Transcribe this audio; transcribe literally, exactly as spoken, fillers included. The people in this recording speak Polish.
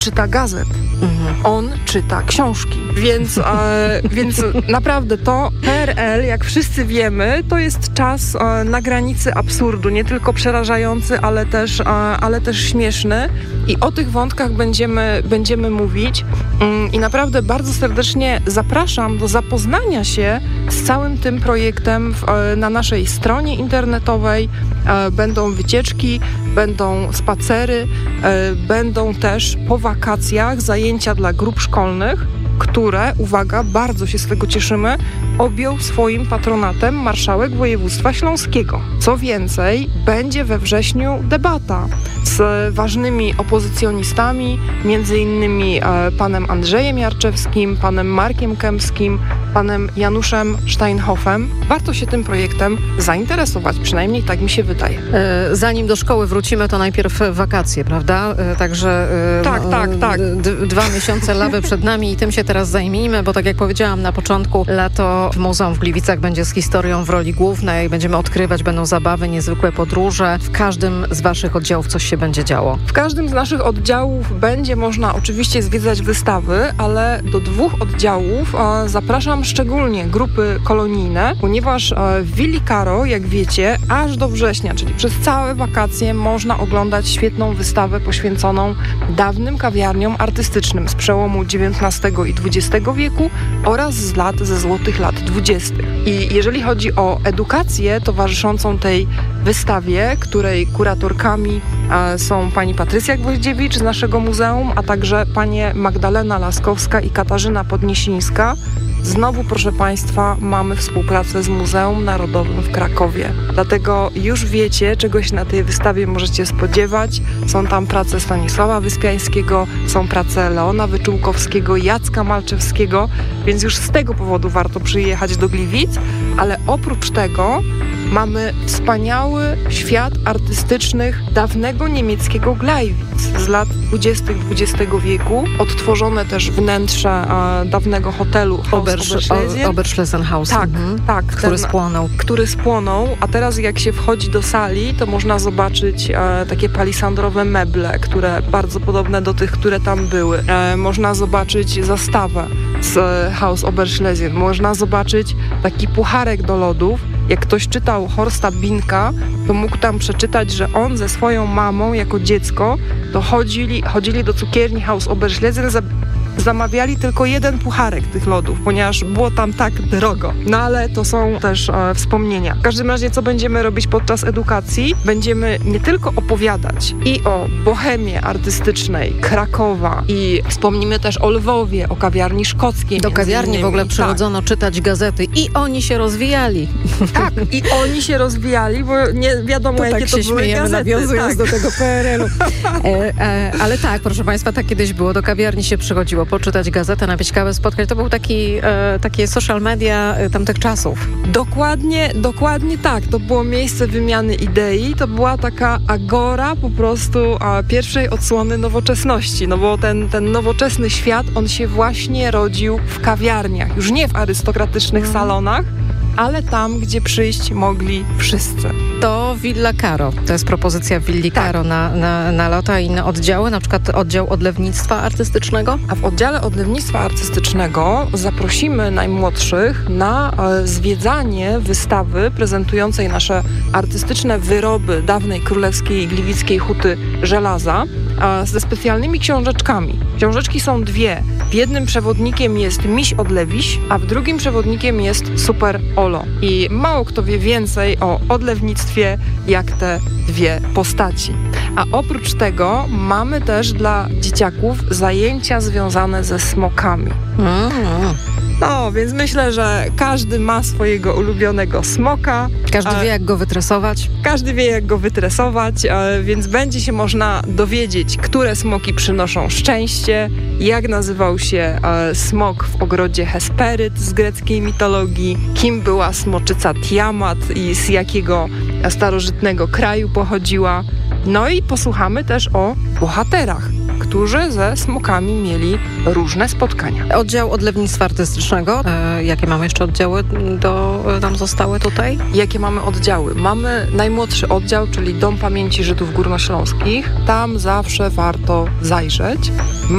czyta gazet. Mhm. On czyta książki. Więc, e, więc naprawdę to P R L, jak wszyscy wiemy, to jest czas e, na granicy absurdu. Nie tylko przerażający, ale też, e, ale też śmieszny. I o tych wątkach będziemy, będziemy mówić. Mm, I naprawdę bardzo serdecznie zapraszam do zapoznania się z całym tym projektem w, e, na naszej stronie internetowej. E, będą wycieczki, będą spacery, e, będą też po wakacjach zajęcia dla grup szkolnych, które, uwaga, bardzo się z tego cieszymy, objął swoim patronatem marszałek województwa śląskiego. Co więcej, będzie we wrześniu debata z ważnymi opozycjonistami, między innymi e, panem Andrzejem Jarczewskim, panem Markiem Kępskim, panem Januszem Steinhoffem. Warto się tym projektem zainteresować, przynajmniej tak mi się wydaje. E, zanim do szkoły wrócimy, to najpierw wakacje, prawda? E, także e, tak, tak, tak. D- dwa miesiące lawy przed nami i tym się teraz zajmijmy, bo tak jak powiedziałam na początku, lato w Muzeum w Gliwicach będzie z historią w roli głównej. Będziemy odkrywać, będą zabawy, niezwykłe podróże. W każdym z waszych oddziałów coś się będzie działo. W każdym z naszych oddziałów będzie można oczywiście zwiedzać wystawy, ale do dwóch oddziałów e, zapraszam szczególnie grupy kolonijne, ponieważ e, w Willi Caro, jak wiecie, aż do września, czyli przez całe wakacje można oglądać świetną wystawę poświęconą dawnym kawiarniom artystycznym z przełomu dziewiętnastego i dwudziestego wieku oraz z lat ze złotych lat dwudziestych. I jeżeli chodzi o edukację towarzyszącą tej wystawie, której kuratorkami e, są pani Patrycja Gwoździewicz z naszego muzeum, a także panie Magdalena Laskowska i Katarzyna Podniesińska. Znowu, proszę Państwa, mamy współpracę z Muzeum Narodowym w Krakowie. Dlatego już wiecie, czego się na tej wystawie możecie spodziewać. Są tam prace Stanisława Wyspiańskiego, są prace Leona Wyczółkowskiego, Jacka Malczewskiego, więc już z tego powodu warto przyjechać do Gliwic, ale oprócz tego mamy wspaniały świat artystycznych dawnego niemieckiego Gleiwitz z lat dwudziestych dwudziestego wieku. Odtworzone też wnętrze e, dawnego hotelu Obersch- Oberschlessenhaus. Tak, mhm. tak. Który ten, spłonął. Który spłonął, a teraz jak się wchodzi do sali, to można zobaczyć e, takie palisandrowe meble, które bardzo podobne do tych, które tam były. E, można zobaczyć zastawę z e, Haus Oberschlesien. Można zobaczyć taki pucharek do lodów. Jak ktoś czytał Horsta Binka, to mógł tam przeczytać, że on ze swoją mamą jako dziecko to chodzili, chodzili do cukierni Haus Oberschlesien, za, zamawiali tylko jeden pucharek tych lodów, ponieważ było tam tak drogo. No ale to są też e, wspomnienia. W każdym razie, co będziemy robić podczas edukacji? Będziemy nie tylko opowiadać i o bohemie artystycznej Krakowa i wspomnimy też o Lwowie, o kawiarni szkockiej. Do kawiarni w ogóle przychodzono tak. czytać gazety i oni się rozwijali. Tak, i oni się rozwijali, bo nie wiadomo, to jakie tak to się były śmiejemy, gazety. nawiązując tak. do tego P R L-u. E, e, ale tak, proszę Państwa, tak kiedyś było. Do kawiarni się przychodziło poczytać gazetę, napić kawę, spotkać. To był taki, e, takie social media e, tamtych czasów. Dokładnie, dokładnie tak. To było miejsce wymiany idei. To była taka agora po prostu a, pierwszej odsłony nowoczesności. No bo ten, ten nowoczesny świat, on się właśnie rodził w kawiarniach. Już nie w arystokratycznych mm. salonach, ale tam, gdzie przyjść mogli wszyscy. To Villa Caro. To jest propozycja Willi tak. Caro na, na, na lata i inne oddziały, na przykład oddział odlewnictwa artystycznego. A w oddziale odlewnictwa artystycznego zaprosimy najmłodszych na e, zwiedzanie wystawy prezentującej nasze artystyczne wyroby dawnej królewskiej gliwickiej huty żelaza e, ze specjalnymi książeczkami. Książeczki są dwie. W jednym przewodnikiem jest Miś Odlewiś, a w drugim przewodnikiem jest Super Olo. I mało kto wie więcej o odlewnictwie, jak te dwie postaci. A oprócz tego mamy też dla dzieciaków zajęcia związane ze smokami. Mm. No, więc myślę, że każdy ma swojego ulubionego smoka. Każdy wie, jak go wytresować. Każdy wie, jak go wytresować, więc będzie się można dowiedzieć, które smoki przynoszą szczęście, jak nazywał się smok w ogrodzie Hesperyt z greckiej mitologii, kim była smoczyca Tiamat i z jakiego starożytnego kraju pochodziła. No i posłuchamy też o bohaterach, którzy ze smokami mieli różne spotkania. Oddział odlewnictwa artystycznego. E, jakie mamy jeszcze oddziały do, nam zostały tutaj? Jakie mamy oddziały? Mamy najmłodszy oddział, czyli Dom Pamięci Żydów Górnośląskich. Tam zawsze warto zajrzeć.